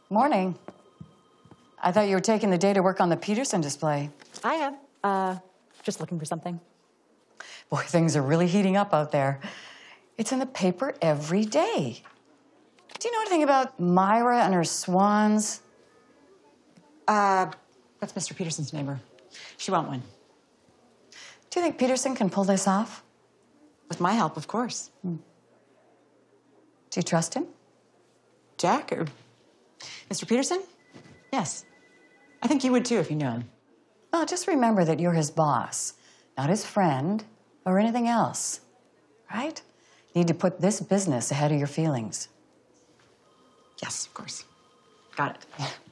Morning. I thought you were taking the day to work on the Peterson display. I am. Just looking for something. Boy, things are really heating up out there. It's in the paper every day. Do you know anything about Myra and her swans? That's Mr. Peterson's neighbor. She won't win. Do you think Peterson can pull this off? With my help, of course. Do you trust him? Jack or Mr. Peterson? Yes. I think you would too if you knew him. Well, just remember that you're his boss, not his friend or anything else, right? You need to put this business ahead of your feelings. Yes, of course. Got it.